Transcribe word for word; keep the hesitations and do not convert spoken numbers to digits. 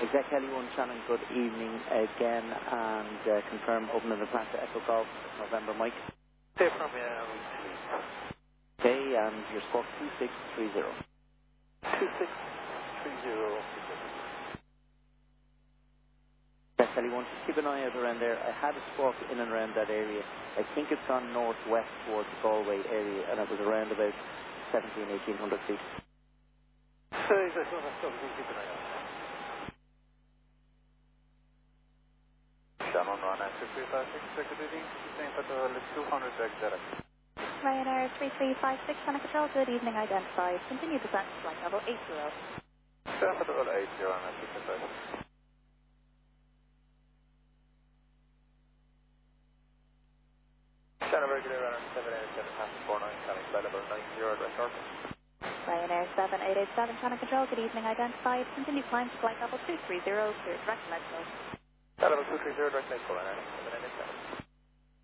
Exec Heli one, Shannon, good evening again, and uh, confirm opening the plant to Echo Golf, November Mike. Stay from here, please. Okay, and your squawk two six three zero. two six three zero. Exec Heli one, just keep an eye out around there. I had a squawk in and around that area. I think it's gone northwest towards the Galway area, and it was around about seventeen, eighteen hundred feet. So, so, so, so, keep an eye out. Shannon, one nine six three five six, circuit reading, same for the two hundred direct. Ryanair three three five six, Channel Control, good evening, identified. Continue descent to flight level eight zero. Same for the eight zero, and six five. Shannon, regular runner seven eight seven, half four nine, coming flight level nine zero, direct orbit. Ryanair seven eight eight seven, Channel Control, good evening, identified. Continue climb to flight level two three zero, clear direct Mexico. Level two three zero, direct Mexico, Ryanair seven eight eight seven.